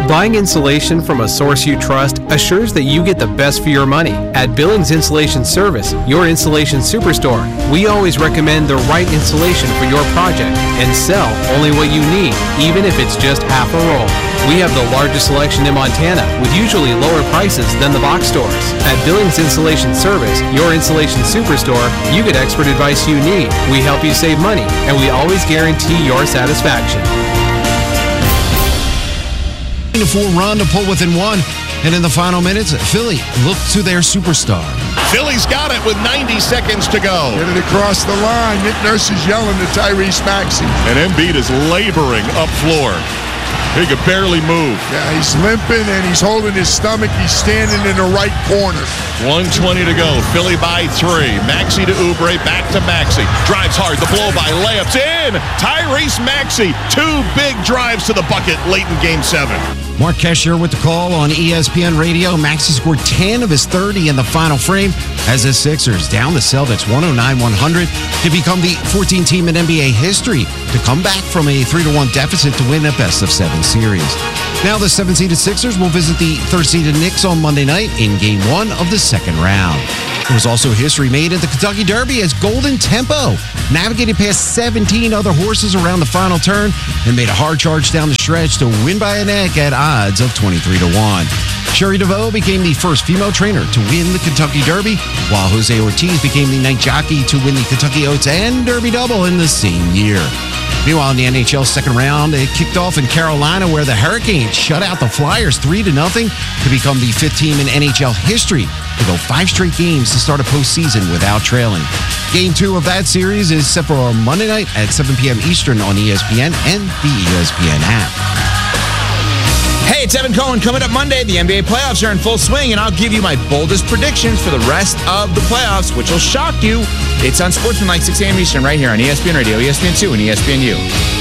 Buying insulation from a source you trust assures that you get the best for your money. At Billings Insulation Service, your insulation superstore, we always recommend the right insulation for your project and sell only what you need, even if it's just half a roll. We have the largest selection in Montana with usually lower prices than the box stores. At Billings Insulation Service, your insulation superstore, you get expert advice you need. We help you save money, and we always guarantee your satisfaction. 4 run to pull within 1. And in the final minutes, Philly looked to their superstar. Philly's got it with 90 seconds to go. Get it across the line. Nick Nurse is yelling to Tyrese Maxey. And Embiid is laboring up floor. He could barely move. Yeah, he's limping and he's holding his stomach. He's standing in the right corner. 1:20 to go. Philly by 3. Maxey to Oubre. Back to Maxey. Drives hard. The blow by. Layups in. Tyrese Maxey. 2 big drives to the bucket late in Game 7. Mark Kesher with the call on ESPN Radio. Maxey scored 10 of his 30 in the final frame as the Sixers down the Celtics 109-100 to become the 14th team in NBA history to come back from a 3-1 deficit to win a best-of-7 series. Now the 7-seeded Sixers will visit the 3rd-seeded Knicks on Monday night in Game 1 of the second round. There was also history made at the Kentucky Derby as Golden Tempo navigated past 17 other horses around the final turn and made a hard charge down the stretch to win by a neck at odds of 23-1. Sherry DeVoe became the first female trainer to win the Kentucky Derby, while Jose Ortiz became the night jockey to win the Kentucky Oaks and Derby Double in the same year. Meanwhile, in the NHL second round, it kicked off in Carolina, where the Hurricanes shut out the Flyers 3-0 to become the 5th team in NHL history to go 5 straight games to start a postseason without trailing. Game 2 of that series is set for Monday night at 7 p.m. Eastern on ESPN and the ESPN app. Hey, it's Evan Cohen. Coming up Monday, the NBA playoffs are in full swing, and I'll give you my boldest predictions for the rest of the playoffs, which will shock you. It's on Sportsmanlike 6 a.m. Eastern right here on ESPN Radio, ESPN2, and ESPNU.